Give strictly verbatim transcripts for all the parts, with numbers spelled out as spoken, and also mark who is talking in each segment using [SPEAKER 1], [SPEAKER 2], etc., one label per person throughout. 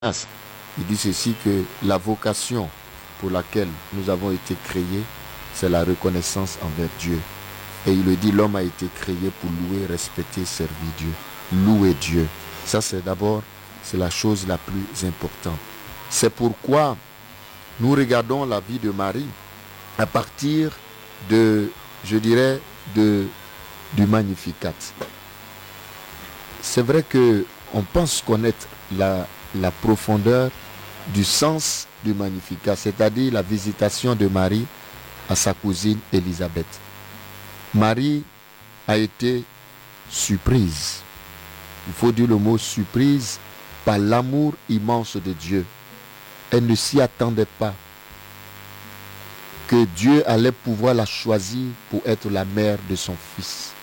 [SPEAKER 1] Il dit ceci, que la vocation pour laquelle nous avons été créés, c'est la reconnaissance envers Dieu. Et il le dit, l'homme a été créé pour louer, respecter, servir Dieu. Louer Dieu. Ça, c'est d'abord, c'est la chose la plus importante. C'est pourquoi nous regardons la vie de Marie à partir de, je dirais, de, du Magnificat. C'est vrai qu'on pense connaître la, la profondeur du sens du Magnificat, c'est-à-dire la visitation de Marie à sa cousine Élisabeth. Marie a été surprise, il faut dire le mot surprise, par l'amour immense de Dieu. Elle ne s'y attendait pas que Dieu allait pouvoir la choisir pour être la mère de son fils.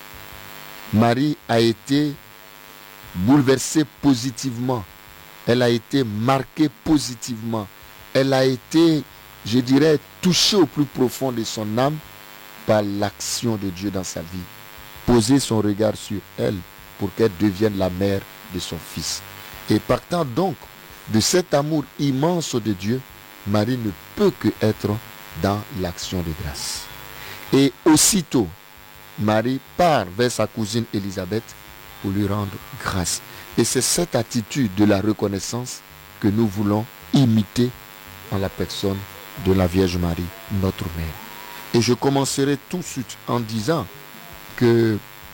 [SPEAKER 1] Marie a été bouleversée positivement. Elle a été marquée positivement. Elle a été, je dirais, touchée au plus profond de son âme par l'action de Dieu dans sa vie. Poser son regard sur elle pour qu'elle devienne la mère de son fils. Et partant donc de cet amour immense de Dieu, Marie ne peut que être dans l'action de grâce. Et aussitôt, Marie part vers sa cousine Élisabeth pour lui rendre grâce. Et c'est cette attitude de la reconnaissance que nous voulons imiter en la personne de la Vierge Marie, notre mère. Et je commencerai tout de suite en disant que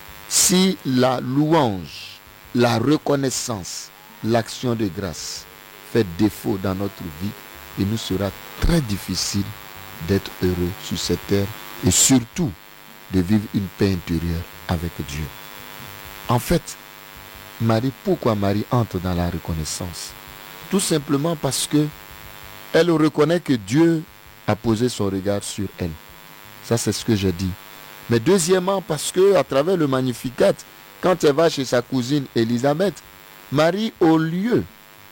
[SPEAKER 1] si la louange, la reconnaissance, l'action de grâce fait défaut dans notre vie, il nous sera très difficile d'être heureux sur cette terre et surtout de vivre une paix intérieure avec Dieu. En fait, Marie, pourquoi Marie entre dans la reconnaissance? Tout simplement parce que elle reconnaît que Dieu a posé son regard sur elle. Ça, c'est ce que j'ai dit. Mais deuxièmement, parce que à travers le Magnificat, quand elle va chez sa cousine Élisabeth, Marie, au lieu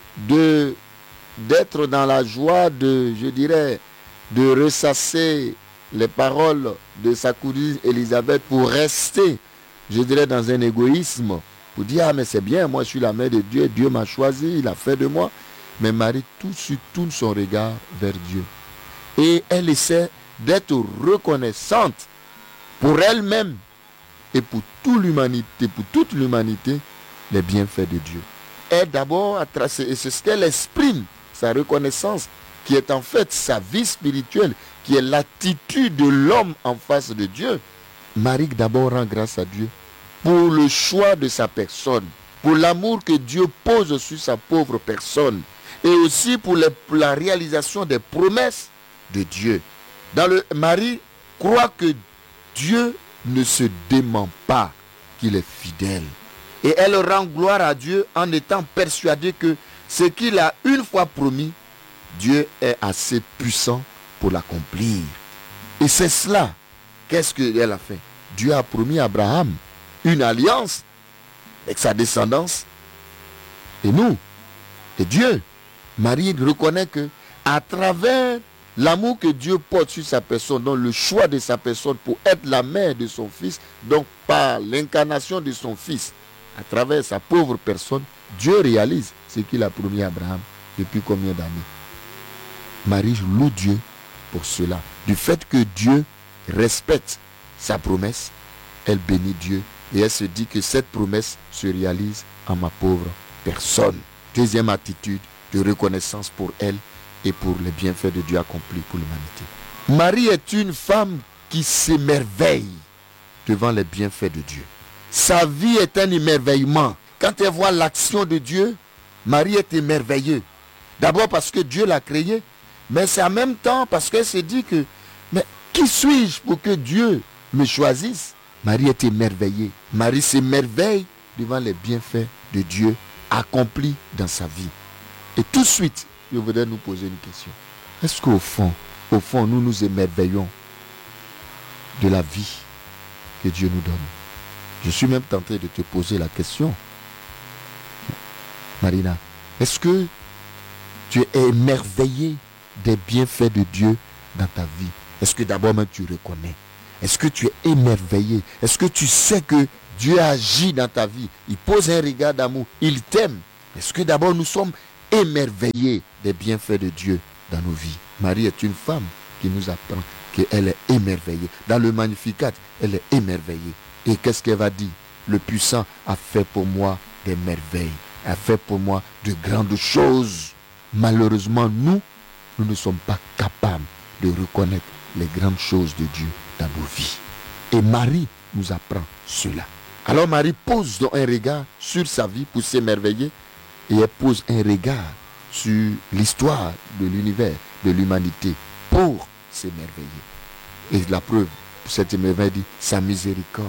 [SPEAKER 1] de d'être dans la joie de, je dirais, de ressasser les paroles de sa cousine Élisabeth pour rester, je dirais, dans un égoïsme, pour dire, ah mais c'est bien, moi je suis la mère de Dieu, Dieu m'a choisi, il a fait de moi. Mais Marie tout de suite tourne son regard vers Dieu. Et elle essaie d'être reconnaissante pour elle-même et pour toute l'humanité, pour toute l'humanité, les bienfaits de Dieu. Elle d'abord a tracé, et c'est ce qu'elle exprime, sa reconnaissance, qui est en fait sa vie spirituelle, qui est l'attitude de l'homme en face de Dieu. Marie d'abord rend grâce à Dieu pour le choix de sa personne, pour l'amour que Dieu pose sur sa pauvre personne, et aussi pour, les, pour la réalisation des promesses de Dieu. Dans le, Marie croit que Dieu ne se dément pas, qu'il est fidèle. Et elle rend gloire à Dieu en étant persuadée que ce qu'il a une fois promis, Dieu est assez puissant pour l'accomplir. Et c'est cela. Qu'est-ce qu'elle a fait? Dieu a promis à Abraham une alliance avec sa descendance. Et nous, et Dieu, Marie reconnaît que à travers l'amour que Dieu porte sur sa personne, donc le choix de sa personne pour être la mère de son fils, donc par l'incarnation de son fils, à travers sa pauvre personne, Dieu réalise ce qu'il a promis à Abraham depuis combien d'années. Marie loue Dieu pour cela. Du fait que Dieu respecte sa promesse, elle bénit Dieu et elle se dit que cette promesse se réalise en ma pauvre personne. Deuxième attitude de reconnaissance pour elle et pour les bienfaits de Dieu accomplis pour l'humanité. Marie est une femme qui s'émerveille devant les bienfaits de Dieu. Sa vie est un émerveillement. Quand elle voit l'action de Dieu, Marie est émerveillée. D'abord parce que Dieu l'a créée, mais c'est en même temps parce qu'elle se dit que, mais qui suis-je pour que Dieu me choisisse? Marie est émerveillée. Marie s'émerveille devant les bienfaits de Dieu accomplis dans sa vie. Et tout de suite, je voudrais nous poser une question. Est-ce qu'au fond, au fond, nous nous émerveillons de la vie que Dieu nous donne? Je suis même tenté de te poser la question. Marina, est-ce que tu es émerveillé des bienfaits de Dieu dans ta vie? Est-ce que d'abord même tu reconnais? Est-ce que tu es émerveillé? Est-ce que tu sais que Dieu agit dans ta vie? Il pose un regard d'amour, il t'aime. Est-ce que d'abord nous sommes émerveillés des bienfaits de Dieu dans nos vies. Marie est une femme qui nous apprend qu'elle est émerveillée. Dans le Magnificat, elle est émerveillée. Et qu'est-ce qu'elle va dire? Le puissant a fait pour moi des merveilles, a fait pour moi de grandes choses. Malheureusement, nous, nous ne sommes pas capables de reconnaître les grandes choses de Dieu dans nos vies. Et Marie nous apprend cela. Alors Marie pose donc un regard sur sa vie pour s'émerveiller et elle pose un regard sur l'histoire de l'univers, de l'humanité pour s'émerveiller. Et la preuve, cette émerveille dit sa miséricorde.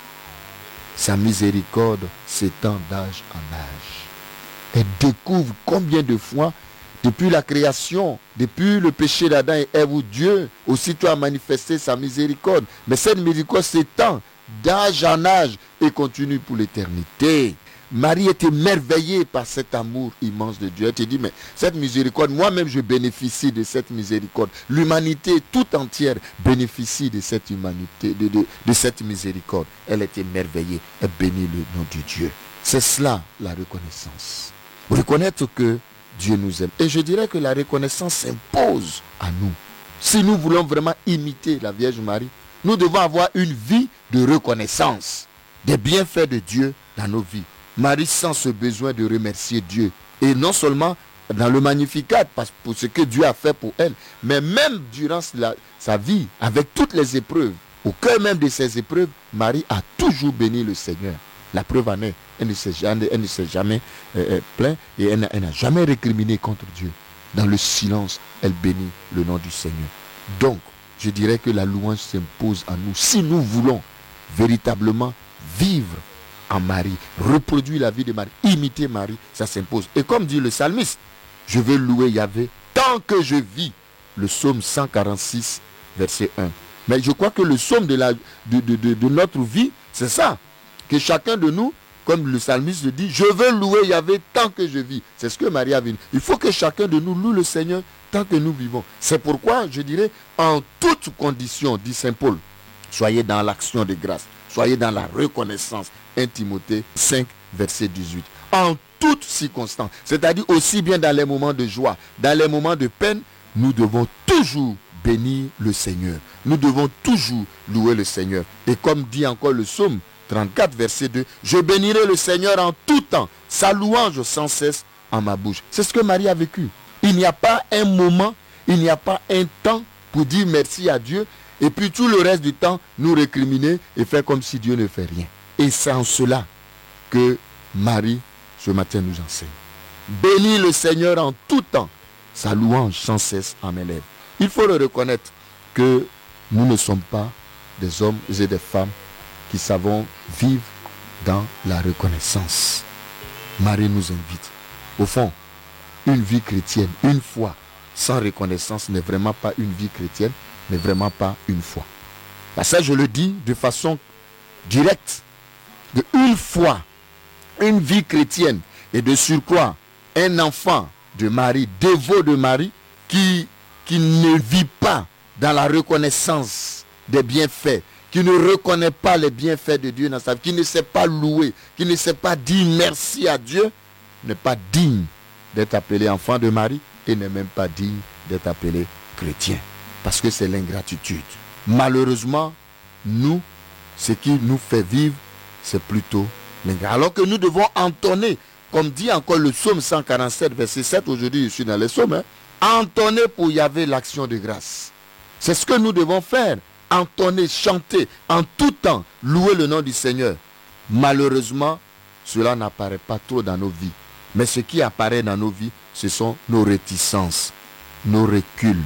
[SPEAKER 1] Sa miséricorde s'étend d'âge en âge. Elle découvre combien de fois, depuis la création, depuis le péché d'Adam et Ève, où Dieu aussitôt a manifesté sa miséricorde. Mais cette miséricorde s'étend d'âge en âge et continue pour l'éternité. Marie est émerveillée par cet amour immense de Dieu. Elle te dit, mais cette miséricorde, moi-même je bénéficie de cette miséricorde. L'humanité tout entière bénéficie de cette humanité, de, de, de cette miséricorde. Elle est émerveillée. Elle bénit le nom de Dieu. C'est cela la reconnaissance. Reconnaître que Dieu nous aime. Et je dirais que la reconnaissance s'impose à nous. Si nous voulons vraiment imiter la Vierge Marie, nous devons avoir une vie de reconnaissance des bienfaits de Dieu dans nos vies. Marie sent ce besoin de remercier Dieu. Et non seulement dans le Magnificat, parce pour ce que Dieu a fait pour elle, mais même durant la, sa vie, avec toutes les épreuves, au cœur même de ces épreuves, Marie a toujours béni le Seigneur. La preuve en est, elle ne s'est jamais, elle ne s'est jamais euh, plaint et elle n'a, elle n'a jamais récriminé contre Dieu. Dans le silence, elle bénit le nom du Seigneur. Donc, je dirais que la louange s'impose à nous. Si nous voulons véritablement vivre en Marie, reproduire la vie de Marie, imiter Marie, ça s'impose. Et comme dit le psalmiste, je vais louer Yahvé tant que je vis. Le psaume cent quarante-six, verset un. Mais je crois que le psaume de, la, de, de, de, de notre vie, c'est ça. Que chacun de nous, comme le psalmiste le dit, je veux louer Yahvé tant que je vis. C'est ce que Marie a vu. Il faut que chacun de nous loue le Seigneur tant que nous vivons. C'est pourquoi, je dirais, en toutes conditions, dit Saint Paul, soyez dans l'action de grâce, soyez dans la reconnaissance. un Timothée cinq, verset dix-huit. En toutes circonstances, c'est-à-dire aussi bien dans les moments de joie, dans les moments de peine, nous devons toujours bénir le Seigneur. Nous devons toujours louer le Seigneur. Et comme dit encore le psaume trente-quatre, verset deux, je bénirai le Seigneur en tout temps, sa louange sans cesse en ma bouche. C'est ce que Marie a vécu. Il n'y a pas un moment, il n'y a pas un temps pour dire merci à Dieu et puis tout le reste du temps nous récriminer et faire comme si Dieu ne fait rien. Et c'est en cela que Marie, ce matin, nous enseigne. Bénis le Seigneur en tout temps, sa louange sans cesse en mes lèvres. Il faut le reconnaître que nous ne sommes pas des hommes et des femmes qui savons vivre dans la reconnaissance. Marie nous invite. Au fond, une vie chrétienne, une foi sans reconnaissance n'est vraiment pas une vie chrétienne, n'est vraiment pas une foi. Parce que je le dis de façon directe, de une foi, une vie chrétienne et de surcroît un enfant de Marie, dévot de Marie, qui, qui ne vit pas dans la reconnaissance des bienfaits, qui ne reconnaît pas les bienfaits de Dieu dans sa vie, qui ne sait pas louer, qui ne sait pas dire merci à Dieu, n'est pas digne d'être appelé enfant de Marie et n'est même pas digne d'être appelé chrétien. Parce que c'est l'ingratitude. Malheureusement, nous, ce qui nous fait vivre, c'est plutôt l'ingrat. Alors que nous devons entonner, comme dit encore le psaume cent quarante-sept, verset sept, aujourd'hui je suis dans les psaumes, hein, entonner pour Yahvé l'action de grâce. C'est ce que nous devons faire. Entonner, chanter, en tout temps, louer le nom du Seigneur. Malheureusement, cela n'apparaît pas trop dans nos vies. Mais ce qui apparaît dans nos vies, ce sont nos réticences, nos reculs,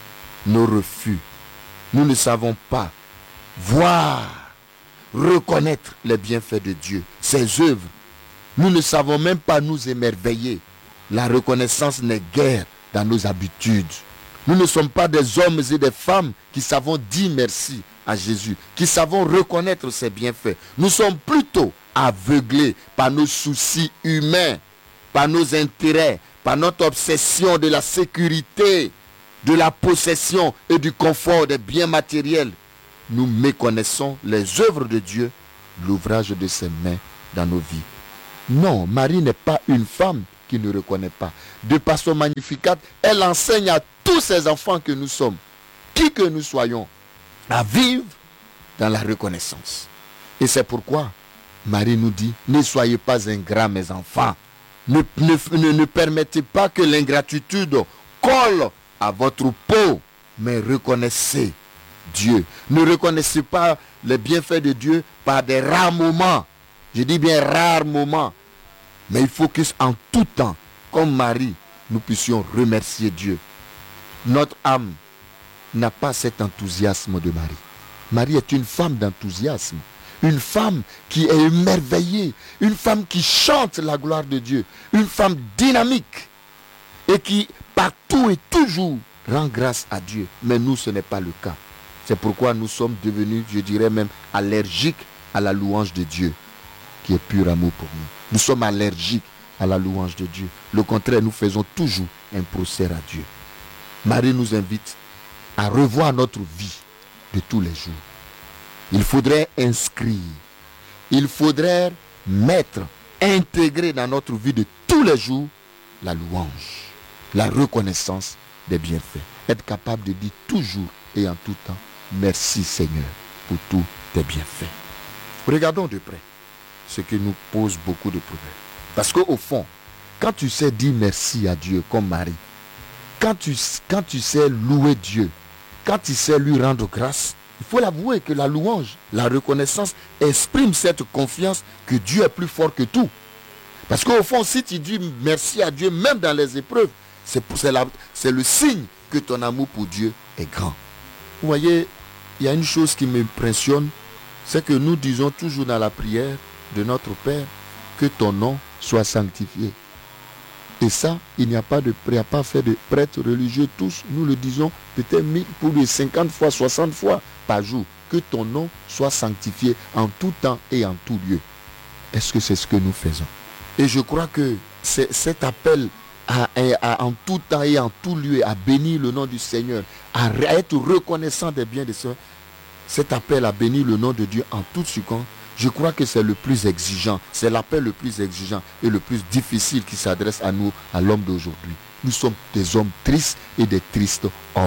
[SPEAKER 1] nos refus. Nous ne savons pas voir, reconnaître les bienfaits de Dieu, ses œuvres. Nous ne savons même pas nous émerveiller. La reconnaissance n'est guère dans nos habitudes. Nous ne sommes pas des hommes et des femmes qui savons dire merci à Jésus, qui savons reconnaître ses bienfaits. Nous sommes plutôt aveuglés par nos soucis humains, par nos intérêts, par notre obsession de la sécurité, de la possession et du confort des biens matériels. Nous méconnaissons les œuvres de Dieu, l'ouvrage de ses mains dans nos vies. Non, Marie n'est pas une femme qui ne reconnaît pas. De par son Magnificat, elle enseigne à tous ses enfants que nous sommes, qui que nous soyons, à vivre dans la reconnaissance. Et c'est pourquoi Marie nous dit, ne soyez pas ingrats mes enfants. Ne, ne, ne, ne permettez pas que l'ingratitude colle à votre peau, mais reconnaissez Dieu. Ne reconnaissez pas les bienfaits de Dieu par des rares moments. Je dis bien rares moments. Mais il faut qu'en tout temps, comme Marie, nous puissions remercier Dieu. Notre âme n'a pas cet enthousiasme de Marie. Marie est une femme d'enthousiasme. Une femme qui est émerveillée. Une femme qui chante la gloire de Dieu. Une femme dynamique. Et qui, partout et toujours, rend grâce à Dieu. Mais nous, ce n'est pas le cas. C'est pourquoi nous sommes devenus, je dirais même, allergiques à la louange de Dieu, qui est pur amour pour nous. Nous sommes allergiques à la louange de Dieu. Le contraire, nous faisons toujours un procès à Dieu. Marie nous invite à revoir notre vie de tous les jours. Il faudrait inscrire, il faudrait mettre, intégrer dans notre vie de tous les jours la louange, la reconnaissance des bienfaits. Être capable de dire toujours et en tout temps, merci Seigneur pour tous tes bienfaits. Regardons de près ce qui nous pose beaucoup de problèmes. Parce qu'au fond, quand tu sais dire merci à Dieu comme Marie, quand tu, quand tu sais louer Dieu, quand tu sais lui rendre grâce, il faut l'avouer que la louange, la reconnaissance exprime cette confiance que Dieu est plus fort que tout. Parce qu'au fond, si tu dis merci à Dieu, même dans les épreuves, c'est, c'est, la, c'est le signe que ton amour pour Dieu est grand. Vous voyez, il y a une chose qui m'impressionne, c'est que nous disons toujours dans la prière de notre Père que ton nom soit sanctifié. Et ça, il n'y a pas de, il n'y a pas fait de prêtres religieux tous. Nous le disons peut-être mille, pour les cinquante fois, soixante fois par jour. Que ton nom soit sanctifié en tout temps et en tout lieu. Est-ce que c'est ce que nous faisons? Et je crois que c'est, cet appel à, à, à, en tout temps et en tout lieu à bénir le nom du Seigneur, à, à être reconnaissant des biens de Seigneur, cet appel à bénir le nom de Dieu en toute circonstance, je crois que c'est le plus exigeant, c'est l'appel le plus exigeant et le plus difficile qui s'adresse à nous, à l'homme d'aujourd'hui. Nous sommes des hommes tristes et des tristes hommes.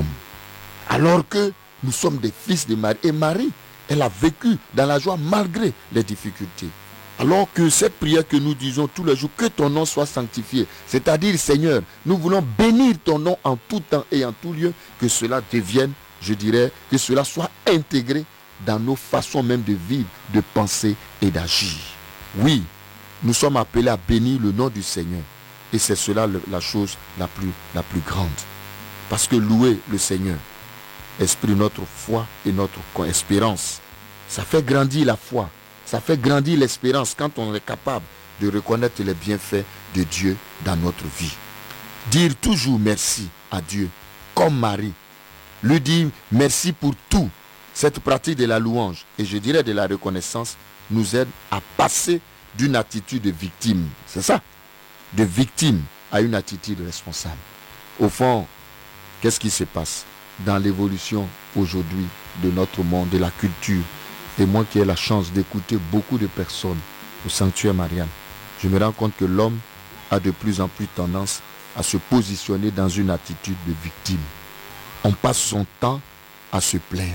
[SPEAKER 1] Alors que nous sommes des fils de Marie. Et Marie, elle a vécu dans la joie malgré les difficultés. Alors que cette prière que nous disons tous les jours, que ton nom soit sanctifié, c'est-à-dire Seigneur, nous voulons bénir ton nom en tout temps et en tout lieu, que cela devienne, je dirais, que cela soit intégré dans nos façons même de vivre, de penser et d'agir. Oui, nous sommes appelés à bénir le nom du Seigneur. Et c'est cela le, la chose la plus, la plus grande. Parce que louer le Seigneur exprime notre foi et notre espérance. Ça fait grandir la foi. Ça fait grandir l'espérance quand on est capable de reconnaître les bienfaits de Dieu dans notre vie. Dire toujours merci à Dieu, comme Marie. Lui dire merci pour tout. Cette pratique de la louange, et je dirais de la reconnaissance, nous aide à passer d'une attitude de victime, c'est ça, de victime à une attitude responsable. Au fond, qu'est-ce qui se passe dans l'évolution aujourd'hui de notre monde, de la culture? Et moi qui ai la chance d'écouter beaucoup de personnes au sanctuaire Marianne, je me rends compte que l'homme a de plus en plus tendance à se positionner dans une attitude de victime. On passe son temps à se plaindre,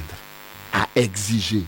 [SPEAKER 1] à exiger,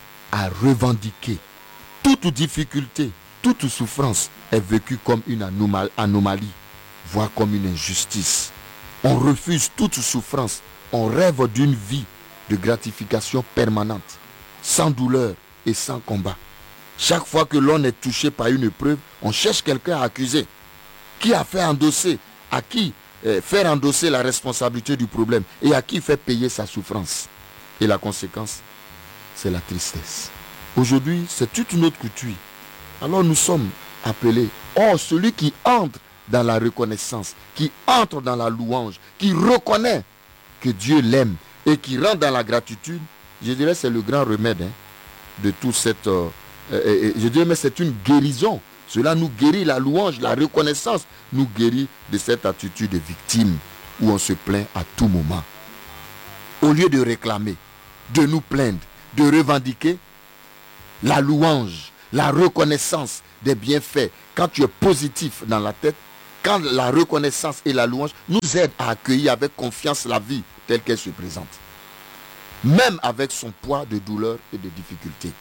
[SPEAKER 1] à revendiquer. Toute difficulté, toute souffrance est vécue comme une anomalie, voire comme une injustice. On refuse toute souffrance. On rêve d'une vie de gratification permanente, sans douleur et sans combat. Chaque fois que l'on est touché par une épreuve, on cherche quelqu'un à accuser. Qui a fait endosser, à qui euh, faire endosser la responsabilité du problème et à qui fait payer sa souffrance. Et la conséquence, c'est la tristesse. Aujourd'hui, c'est toute une autre couture. Alors nous sommes appelés. Or, celui qui entre dans la reconnaissance, qui entre dans la louange, qui reconnaît que Dieu l'aime et qui rentre dans la gratitude, je dirais c'est le grand remède hein, de toute cette... Euh, euh, je dirais mais c'est une guérison. Cela nous guérit, la louange, la reconnaissance nous guérit de cette attitude de victime où on se plaint à tout moment. Au lieu de réclamer, de nous plaindre, de revendiquer, la louange, la reconnaissance des bienfaits, quand tu es positif dans la tête, quand la reconnaissance et la louange nous aident à accueillir avec confiance la vie telle qu'elle se présente, même avec son poids de douleur et de difficultés.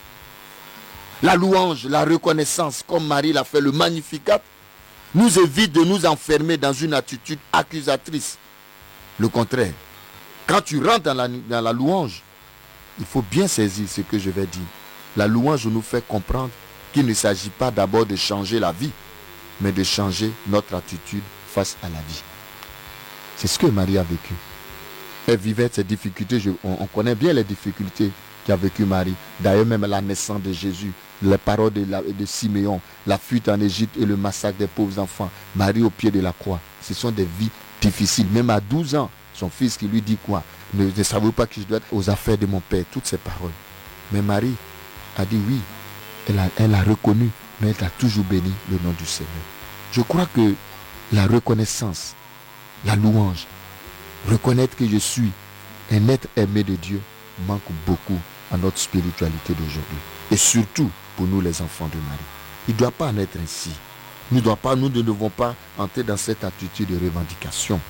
[SPEAKER 1] La louange, la reconnaissance, comme Marie l'a fait, le Magnificat, nous évite de nous enfermer dans une attitude accusatrice. Le contraire, quand tu rentres dans la, dans la louange, il faut bien saisir ce que je vais dire. La louange nous fait comprendre qu'il ne s'agit pas d'abord de changer la vie, mais de changer notre attitude face à la vie. C'est ce que Marie a vécu. Elle vivait ses difficultés. Je, on, on connaît bien les difficultés qu'a vécu Marie. D'ailleurs, même la naissance de Jésus, les paroles de, la, de Siméon, la fuite en Égypte et le massacre des pauvres enfants. Marie au pied de la croix. Ce sont des vies difficiles. Même à douze ans, son fils qui lui dit quoi? Ne, ne savez-vous pas que je dois être aux affaires de mon père? Toutes ces paroles. Mais Marie a dit oui. Elle a, elle a reconnu, mais elle a toujours béni le nom du Seigneur. Je crois que la reconnaissance, la louange, reconnaître que je suis un être aimé de Dieu manque beaucoup à notre spiritualité d'aujourd'hui. Et surtout pour nous les enfants de Marie. Il ne doit pas en être ainsi. Nous ne, doit pas, nous ne devons pas entrer dans cette attitude de revendication.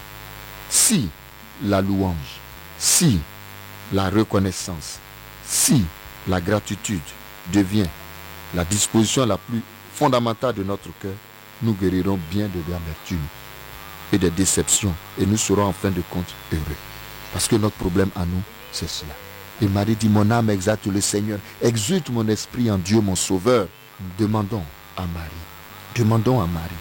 [SPEAKER 1] Si la louange, si la reconnaissance, si la gratitude devient la disposition la plus fondamentale de notre cœur, nous guérirons bien de l'amertume et des déceptions et nous serons en fin de compte heureux. Parce que notre problème à nous, c'est cela. Et Marie dit, mon âme exalte le Seigneur, exulte mon esprit en Dieu mon Sauveur. Demandons à Marie, demandons à Marie,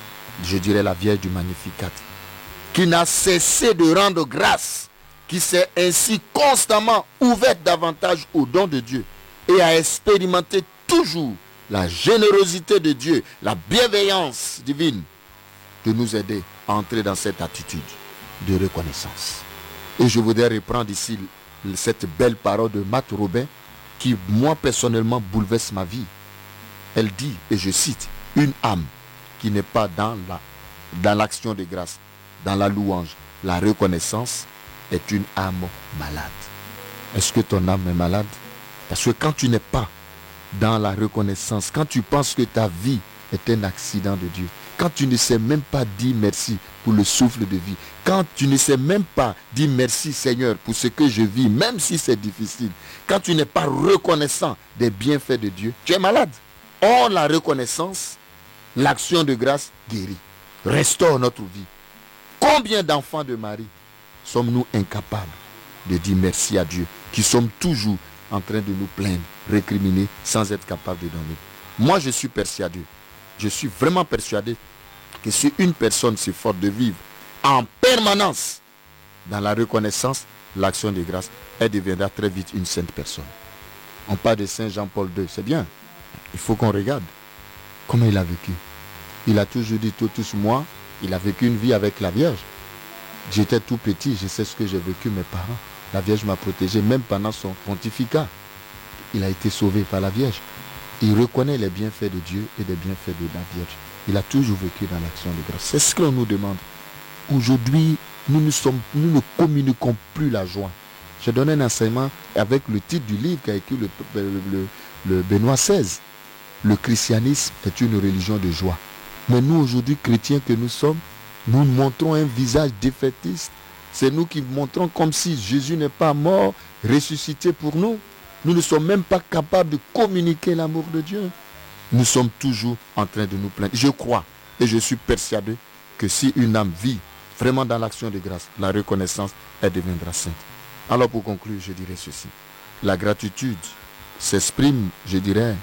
[SPEAKER 1] je dirais la Vierge du Magnificat, qui n'a cessé de rendre grâce, qui s'est ainsi constamment ouverte davantage au don de Dieu et a expérimenté toujours la générosité de Dieu, la bienveillance divine, de nous aider à entrer dans cette attitude de reconnaissance. Et je voudrais reprendre ici cette belle parole de Marthe Robin qui, moi personnellement, bouleverse ma vie. Elle dit, et je cite, une âme qui n'est pas dans la, dans l'action de grâce, dans la louange, la reconnaissance, est une âme malade. Est-ce que ton âme est malade? Parce que quand tu n'es pas dans la reconnaissance, quand tu penses que ta vie est un accident de Dieu, quand tu ne sais même pas dire merci pour le souffle de vie, quand tu ne sais même pas dire merci Seigneur pour ce que je vis, même si c'est difficile, quand tu n'es pas reconnaissant des bienfaits de Dieu, tu es malade. Or, la reconnaissance, l'action de grâce guérit, restaure notre vie. Combien d'enfants de Marie sommes-nous incapables de dire merci à Dieu, qui sommes toujours en train de nous plaindre, récriminer, sans être capables de donner? Moi, je suis persuadé, je suis vraiment persuadé que si une personne s'efforce de vivre en permanence dans la reconnaissance, l'action de grâce, elle deviendra très vite une sainte personne. On parle de Saint Jean-Paul deux, c'est bien. Il faut qu'on regarde comment il a vécu. Il a toujours dit, tout, tous moi, il a vécu une vie avec la Vierge. J'étais tout petit, je sais ce que j'ai vécu, mes parents. La Vierge m'a protégé, même pendant son pontificat. Il a été sauvé par la Vierge. Il reconnaît les bienfaits de Dieu et les bienfaits de la Vierge. Il a toujours vécu dans l'action de grâce. C'est ce que l'on nous demande. Aujourd'hui, nous ne, sommes, nous ne communiquons plus la joie. J'ai donné un enseignement avec le titre du livre qu'a écrit le, le, le, le Benoît seize. Le christianisme est une religion de joie. Mais nous, aujourd'hui, chrétiens que nous sommes, nous montrons un visage défaitiste. C'est nous qui montrons comme si Jésus n'est pas mort, ressuscité pour nous. Nous ne sommes même pas capables de communiquer l'amour de Dieu. Nous sommes toujours en train de nous plaindre. Je crois et je suis persuadé que si une âme vit vraiment dans l'action de grâce, la reconnaissance, elle deviendra sainte. Alors pour conclure, je dirais ceci. La gratitude s'exprime, je dirais,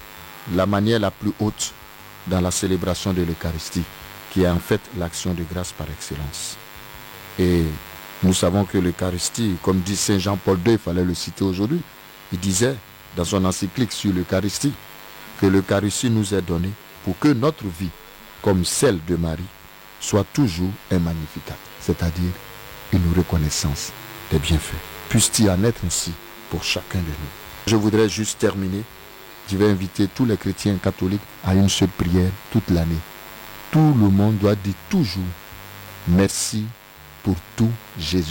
[SPEAKER 1] la manière la plus haute dans la célébration de l'Eucharistie, qui est en fait l'action de grâce par excellence. Et nous savons que l'Eucharistie, comme dit Saint Jean-Paul deux, il fallait le citer aujourd'hui, il disait dans son encyclique sur l'Eucharistie que l'Eucharistie nous est donnée pour que notre vie, comme celle de Marie, soit toujours un Magnificat, c'est-à-dire une reconnaissance des bienfaits. Puisse-t-il en être ainsi pour chacun de nous. Je voudrais juste terminer. Je vais inviter tous les chrétiens catholiques à une seule prière toute l'année. Tout le monde doit dire toujours merci pour tout Jésus.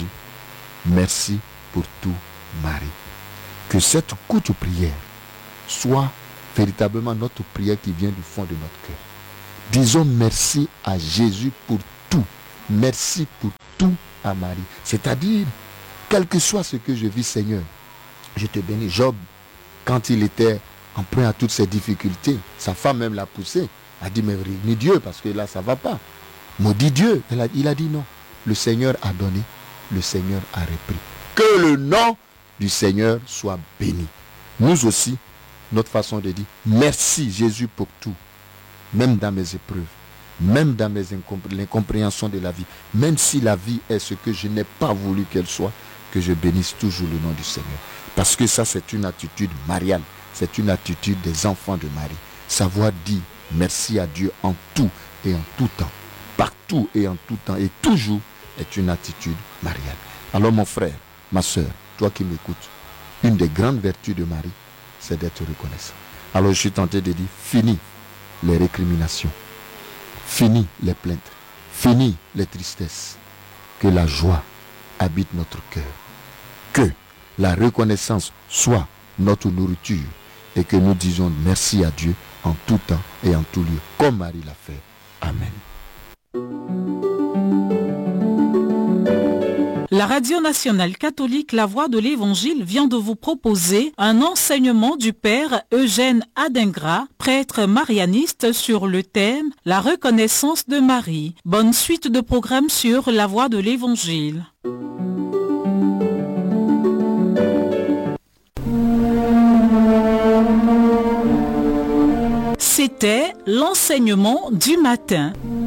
[SPEAKER 1] Merci pour tout Marie. Que cette courte prière soit véritablement notre prière qui vient du fond de notre cœur. Disons merci à Jésus pour tout. Merci pour tout à Marie. C'est-à-dire, quel que soit ce que je vis, Seigneur, je te bénis. Job, quand il était en proie à toutes ces difficultés, sa femme même l'a poussé, a dit, mais réunis Dieu, parce que là, ça ne va pas. Maudit Dieu. Il a, il a dit non. Le Seigneur a donné, le Seigneur a repris. Que le nom du Seigneur soit béni. Nous aussi, notre façon de dire, merci Jésus pour tout. Même dans mes épreuves, même dans mes l'incompréhension de la vie, même si la vie est ce que je n'ai pas voulu qu'elle soit, que je bénisse toujours le nom du Seigneur. Parce que ça, c'est une attitude mariale. C'est une attitude des enfants de Marie. Savoir dire merci à Dieu en tout et en tout temps. Partout et en tout temps et toujours est une attitude mariale. Alors mon frère, ma soeur, toi qui m'écoutes, une des grandes vertus de Marie, c'est d'être reconnaissant. Alors je suis tenté de dire, fini les récriminations, fini les plaintes, fini les tristesses. Que la joie habite notre cœur. Que la reconnaissance soit notre nourriture et que nous disions merci à Dieu en tout temps et en tout lieu, comme Marie l'a fait. Amen.
[SPEAKER 2] La Radio Nationale Catholique La Voix de l'Évangile vient de vous proposer un enseignement du Père Eugène Adingra, prêtre marianiste, sur le thème « La reconnaissance de Marie ». Bonne suite de programmes sur La Voix de l'Évangile. C'était l'enseignement du matin.